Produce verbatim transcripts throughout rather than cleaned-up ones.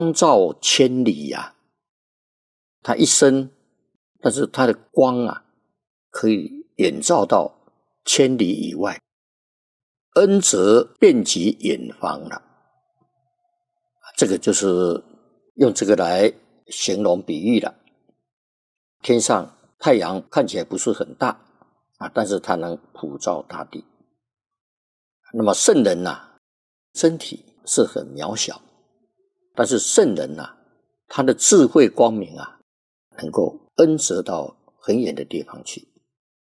照千里呀、啊，他一生，但是他的光啊，可以远照到千里以外，恩泽遍及远方了。这个就是用这个来形容比喻了。天上太阳看起来不是很大啊，但是它能普照大地。那么圣人啊，身体是很渺小，但是圣人啊，他的智慧光明啊，能够恩泽到很远的地方去。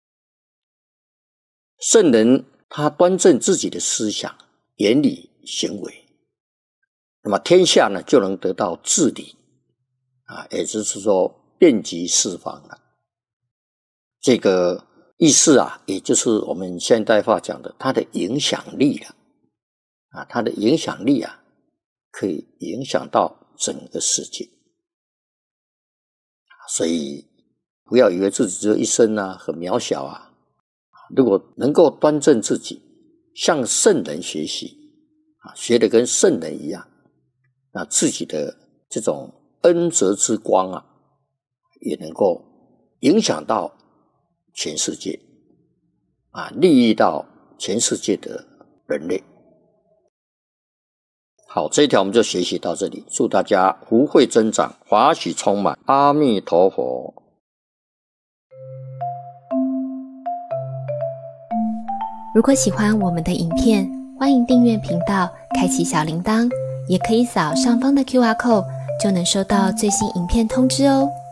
圣人他端正自己的思想、言语、行为，那么天下呢就能得到治理啊，也就是说遍及四方了。这个意思啊，也就是我们现代化讲的它的影响力了啊，它的影响力啊，可以影响到整个世界。所以不要以为自己只有一生啊，很渺小啊。如果能够端正自己，向圣人学习啊，学得跟圣人一样，那自己的这种恩泽之光啊，也能够影响到全世界啊，利益到全世界的人类。好，这一条我们就学习到这里，祝大家福慧增长，法喜充满，阿弥陀佛。 如果喜欢我们的影片，欢迎订阅频道，开启小铃铛，也可以扫上方的 Q R code， 就能收到最新影片通知哦。